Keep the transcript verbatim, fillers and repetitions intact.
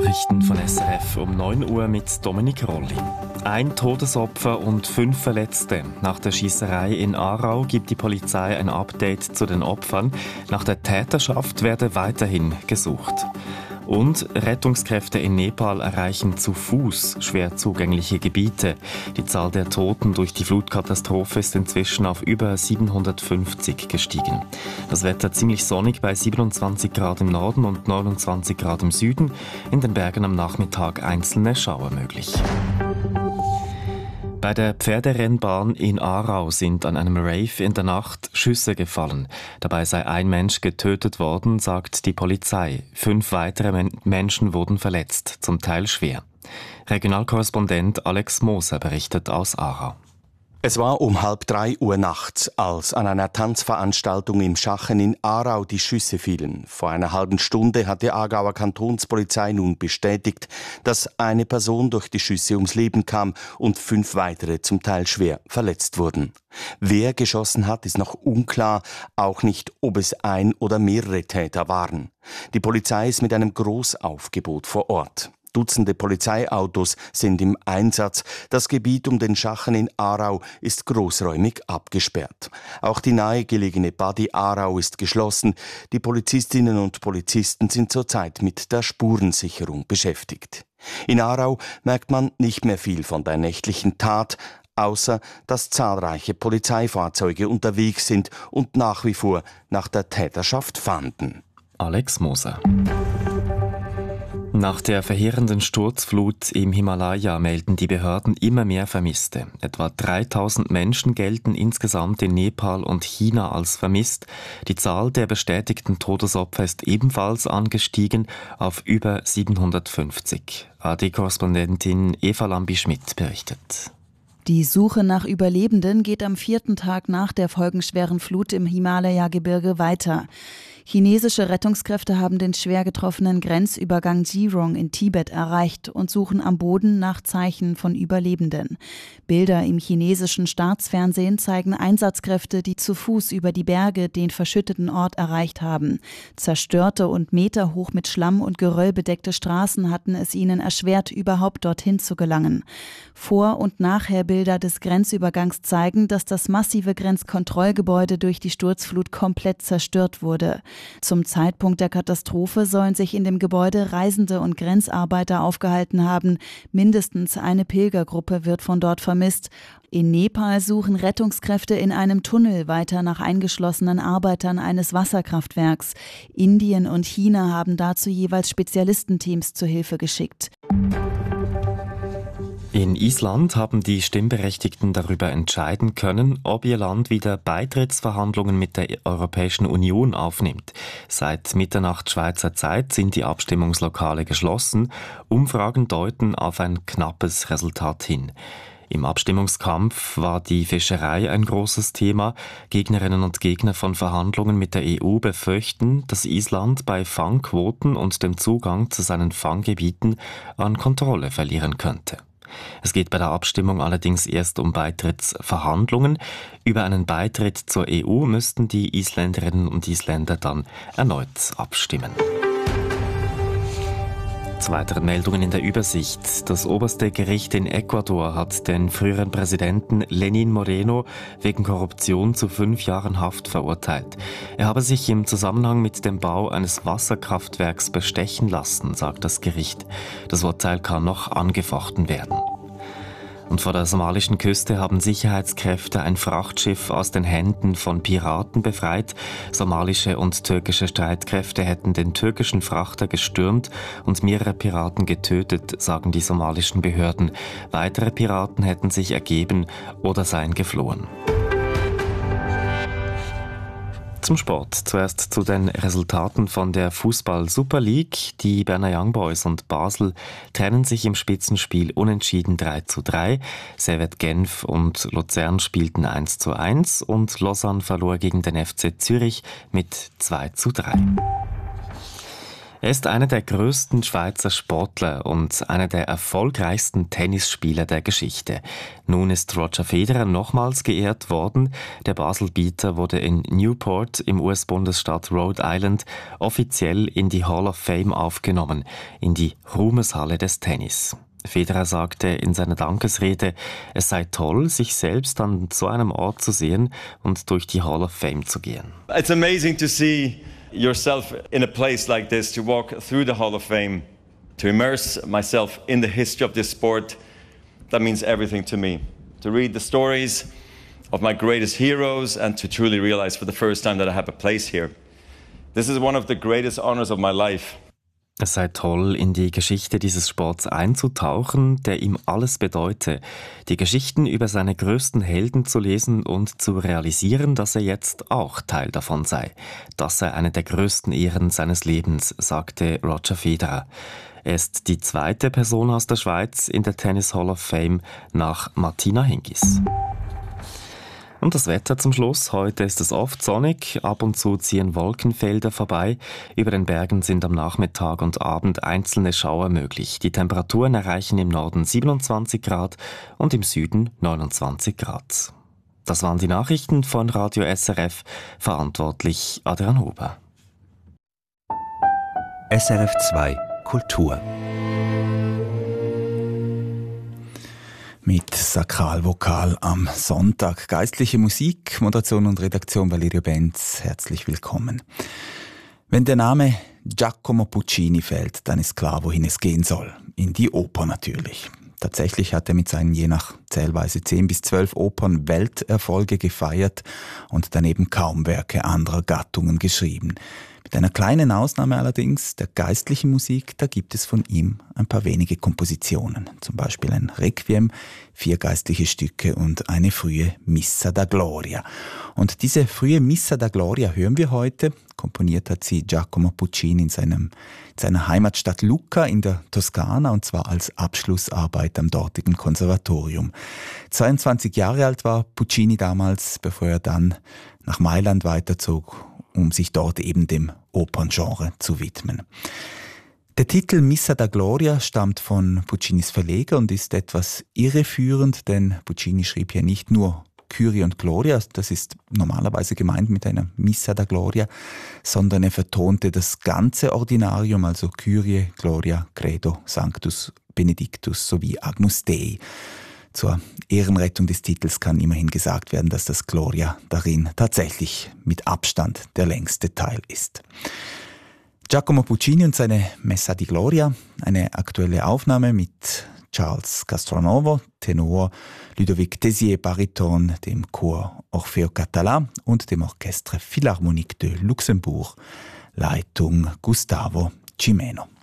Nachrichten von S R F um neun Uhr mit Dominik Rolli. Ein Todesopfer und fünf Verletzte. Nach der Schiesserei in Aarau gibt die Polizei ein Update zu den Opfern. Nach der Täterschaft werde weiterhin gesucht. Und Rettungskräfte in Nepal erreichen zu Fuß schwer zugängliche Gebiete. Die Zahl der Toten durch die Flutkatastrophe ist inzwischen auf über siebenhundertfünfzig gestiegen. Das Wetter ziemlich sonnig bei siebenundzwanzig Grad im Norden und neunundzwanzig Grad im Süden. In den Bergen am Nachmittag einzelne Schauer möglich. Bei der Pferderennbahn in Aarau sind an einem Rave in der Nacht Schüsse gefallen. Dabei sei ein Mensch getötet worden, sagt die Polizei. Fünf weitere Men- Menschen wurden verletzt, zum Teil schwer. Regionalkorrespondent Alex Moser berichtet aus Aarau. Es war um halb drei Uhr nachts, als an einer Tanzveranstaltung im Schachen in Aarau die Schüsse fielen. Vor einer halben Stunde hat die Aargauer Kantonspolizei nun bestätigt, dass eine Person durch die Schüsse ums Leben kam und fünf weitere zum Teil schwer verletzt wurden. Wer geschossen hat, ist noch unklar, auch nicht, ob es ein oder mehrere Täter waren. Die Polizei ist mit einem Großaufgebot vor Ort. Dutzende Polizeiautos sind im Einsatz. Das Gebiet um den Schachen in Aarau ist großräumig abgesperrt. Auch die nahegelegene Badi Aarau ist geschlossen. Die Polizistinnen und Polizisten sind zurzeit mit der Spurensicherung beschäftigt. In Aarau merkt man nicht mehr viel von der nächtlichen Tat, außer dass zahlreiche Polizeifahrzeuge unterwegs sind und nach wie vor nach der Täterschaft fahnden. Alex Moser. Nach der verheerenden Sturzflut im Himalaya melden die Behörden immer mehr Vermisste. Etwa dreitausend Menschen gelten insgesamt in Nepal und China als vermisst. Die Zahl der bestätigten Todesopfer ist ebenfalls angestiegen auf über siebenhundertfünfzig. A D-Korrespondentin Eva Lambi-Schmidt berichtet. Die Suche nach Überlebenden geht am vierten Tag nach der folgenschweren Flut im Himalaya-Gebirge weiter. Chinesische Rettungskräfte haben den schwer getroffenen Grenzübergang Jirong in Tibet erreicht und suchen am Boden nach Zeichen von Überlebenden. Bilder im chinesischen Staatsfernsehen zeigen Einsatzkräfte, die zu Fuß über die Berge den verschütteten Ort erreicht haben. Zerstörte und meterhoch mit Schlamm und Geröll bedeckte Straßen hatten es ihnen erschwert, überhaupt dorthin zu gelangen. Vor- und Nachherbilder des Grenzübergangs zeigen, dass das massive Grenzkontrollgebäude durch die Sturzflut komplett zerstört wurde. Zum Zeitpunkt der Katastrophe sollen sich in dem Gebäude Reisende und Grenzarbeiter aufgehalten haben. Mindestens eine Pilgergruppe wird von dort vermisst. In Nepal suchen Rettungskräfte in einem Tunnel weiter nach eingeschlossenen Arbeitern eines Wasserkraftwerks. Indien und China haben dazu jeweils Spezialistenteams zur Hilfe geschickt. In Island haben die Stimmberechtigten darüber entscheiden können, ob ihr Land wieder Beitrittsverhandlungen mit der Europäischen Union aufnimmt. Seit Mitternacht Schweizer Zeit sind die Abstimmungslokale geschlossen. Umfragen deuten auf ein knappes Resultat hin. Im Abstimmungskampf war die Fischerei ein großes Thema. Gegnerinnen und Gegner von Verhandlungen mit der E U befürchten, dass Island bei Fangquoten und dem Zugang zu seinen Fanggebieten an Kontrolle verlieren könnte. Es geht bei der Abstimmung allerdings erst um Beitrittsverhandlungen. Über einen Beitritt zur E U müssten die Isländerinnen und Isländer dann erneut abstimmen. Zu weiteren Meldungen in der Übersicht. Das oberste Gericht in Ecuador hat den früheren Präsidenten Lenín Moreno wegen Korruption zu fünf Jahren Haft verurteilt. Er habe sich im Zusammenhang mit dem Bau eines Wasserkraftwerks bestechen lassen, sagt das Gericht. Das Urteil kann noch angefochten werden. Und vor der somalischen Küste haben Sicherheitskräfte ein Frachtschiff aus den Händen von Piraten befreit. Somalische und türkische Streitkräfte hätten den türkischen Frachter gestürmt und mehrere Piraten getötet, sagen die somalischen Behörden. Weitere Piraten hätten sich ergeben oder seien geflohen. Zum Sport. Zuerst zu den Resultaten von der Fußball-Super League. Die Berner Young Boys und Basel trennen sich im Spitzenspiel unentschieden drei zu drei. Servette Genf und Luzern spielten eins zu eins und Lausanne verlor gegen den F C Zürich mit zwei zu drei. Er ist einer der größten Schweizer Sportler und einer der erfolgreichsten Tennisspieler der Geschichte. Nun ist Roger Federer nochmals geehrt worden. Der Baselbieter wurde in Newport im U S-Bundesstaat Rhode Island offiziell in die Hall of Fame aufgenommen, in die Ruhmeshalle des Tennis. Federer sagte in seiner Dankesrede, es sei toll, sich selbst an so einem Ort zu sehen und durch die Hall of Fame zu gehen. It's amazing to see yourself in a place like this, to walk through the Hall of Fame, to immerse myself in the history of this sport. That means everything to me. To read the stories of my greatest heroes and to truly realize for the first time that I have a place here. This is one of the greatest honors of my life. Es sei toll, in die Geschichte dieses Sports einzutauchen, der ihm alles bedeute, die Geschichten über seine größten Helden zu lesen und zu realisieren, dass er jetzt auch Teil davon sei. Das sei eine der größten Ehren seines Lebens, sagte Roger Federer. Er ist die zweite Person aus der Schweiz in der Tennis Hall of Fame nach Martina Hingis. Und das Wetter zum Schluss. Heute ist es oft sonnig, ab und zu ziehen Wolkenfelder vorbei. Über den Bergen sind am Nachmittag und Abend einzelne Schauer möglich. Die Temperaturen erreichen im Norden siebenundzwanzig Grad und im Süden neunundzwanzig Grad. Das waren die Nachrichten von Radio S R F, verantwortlich Adrian Huber. S R F zwei Kultur. Mit Sakralvokal am Sonntag. Geistliche Musik, Moderation und Redaktion Valerio Benz. Herzlich willkommen. Wenn der Name Giacomo Puccini fällt, dann ist klar, wohin es gehen soll. In die Oper natürlich. Tatsächlich hat er mit seinen je nach Zählweise zehn bis zwölf Opern Welterfolge gefeiert und daneben kaum Werke anderer Gattungen geschrieben. Mit einer kleinen Ausnahme allerdings, der geistlichen Musik, da gibt es von ihm ein paar wenige Kompositionen. Zum Beispiel ein Requiem, vier geistliche Stücke und eine frühe Missa da Gloria. Und diese frühe Missa da Gloria hören wir heute. Komponiert hat sie Giacomo Puccini in, seinem, in seiner Heimatstadt Lucca in der Toskana, und zwar als Abschlussarbeit am dortigen Konservatorium. zweiundzwanzig Jahre alt war Puccini damals, bevor er dann nach Mailand weiterzog, um sich dort eben dem Operngenre zu widmen. Der Titel Missa da Gloria stammt von Puccinis Verleger und ist etwas irreführend, denn Puccini schrieb hier nicht nur Kyrie und Gloria, das ist normalerweise gemeint mit einer Missa da Gloria, sondern er vertonte das ganze Ordinarium, also Kyrie, Gloria, Credo, Sanctus, Benedictus sowie Agnus Dei. Zur Ehrenrettung des Titels kann immerhin gesagt werden, dass das Gloria darin tatsächlich mit Abstand der längste Teil ist. Giacomo Puccini und seine Messa di Gloria, eine aktuelle Aufnahme mit Charles Castronovo, Tenor, Ludovic Tézier, Bariton, dem Chor Orfeo Català und dem Orchestre Philharmonique de Luxembourg, Leitung Gustavo Gimeno.